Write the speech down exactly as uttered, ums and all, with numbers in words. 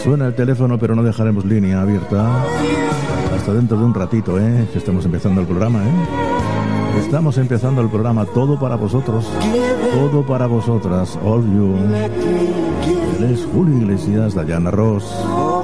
Suena el teléfono, pero no dejaremos línea abierta hasta dentro de un ratito, ¿eh? Que estamos empezando el programa, ¿eh? Estamos empezando el programa, todo para vosotros, todo para vosotras, all you. Él es Julio Iglesias, Dayana Ross.